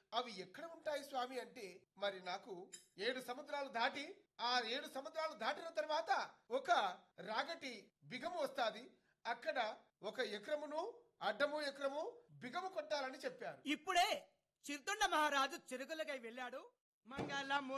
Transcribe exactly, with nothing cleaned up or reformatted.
అవి ఎక్కడ ఉంటాయి స్వామి అంటే, మరి నాకు ఏడు సముద్రాలు దాటి ఆ ఏడు సముద్రాలు దాటిన తర్వాత ఒక రాగటి బిగము వస్తాది. అక్కడ ఒక ఎకరమును అడ్డము ఎకరము బిగము కొట్టాలని చెప్పారు. ఇప్పుడే చిరుతొండ మహారాజు చెరుకులకై వెళ్ళాడు. మంగళము